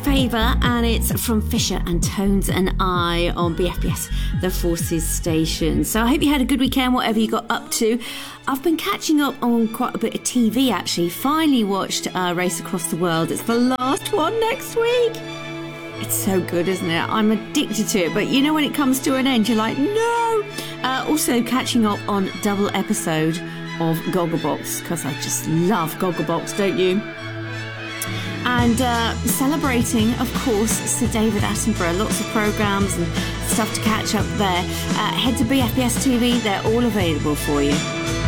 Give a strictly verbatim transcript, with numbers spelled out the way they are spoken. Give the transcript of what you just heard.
favour, and it's from Fisher and Tones and I on B F B S, the Forces station. So I hope you had a good weekend, whatever you got up to. I've been catching up on quite a bit of T V, actually. Finally watched uh, Race Across the World. It's the last one next week. It's so good, isn't it? I'm addicted to it, but you know when it comes to an end, you're like, no! Uh, also catching up on double episode of Gogglebox, because I just love Gogglebox, don't you? And uh, celebrating, of course, Sir David Attenborough. Lots of programmes and stuff to catch up there. Uh, head to B F B S T V. They're all available for you.